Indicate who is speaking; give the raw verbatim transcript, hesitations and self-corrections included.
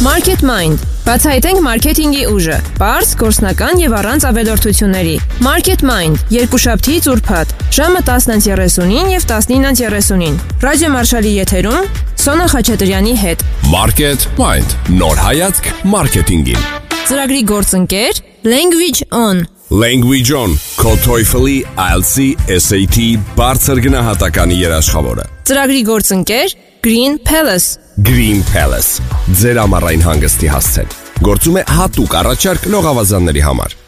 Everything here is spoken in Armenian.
Speaker 1: Market Mind. Բացահայտենք մարքեթինգի ուժը, պարզ, գործնական եւ առանց ավելորդությունների։ Market Mind. Երկուշաբթի ծուրփաթ, ժամը տասնը երեսունին եւ տասնինը երեսունին։ Ռադիո Մարշալի եթերում Սոնա Խաչատրյանի հետ։
Speaker 2: Market Mind. Նոր հայացք մարքեթինգին։
Speaker 1: Ծրագրի գործընկեր Language On.
Speaker 2: Language On. Քո TOEFL-ի, I E L T S-ի, S A T բարձր գնահատականի երաշխավորը։
Speaker 1: Ծրագրի գործընկեր Green Palace.
Speaker 2: Green Palace. Ձեր ամառային հանգստի հասցեն։ Գործում է հատուկ առաջարկ լողավազանների համար։